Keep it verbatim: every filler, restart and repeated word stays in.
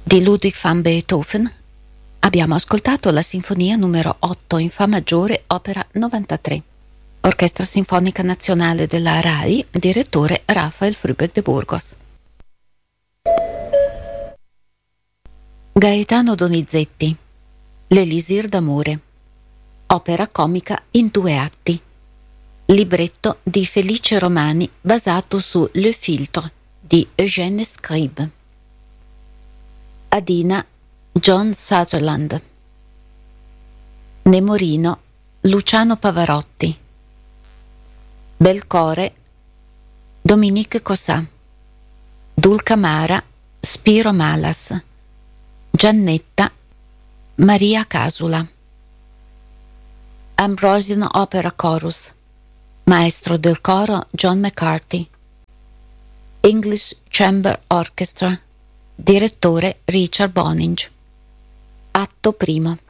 Di Ludwig van Beethoven abbiamo ascoltato la sinfonia numero otto in fa maggiore, opera novantatré. Orchestra Sinfonica Nazionale della RAI, direttore Rafael Frübeck de Burgos. Gaetano Donizetti, L'Elisir d'amore, opera comica in due atti. Libretto di Felice Romani basato su Le Filtre di Eugène Scribe. Adina John Sutherland. Nemorino Luciano Pavarotti. Belcore Dominique Cossà. Dulcamara Spiro Malas. Giannetta Maria Casula. Ambrosian Opera Chorus, maestro del coro John McCarthy. English Chamber Orchestra, direttore Richard Boninge. Atto primo.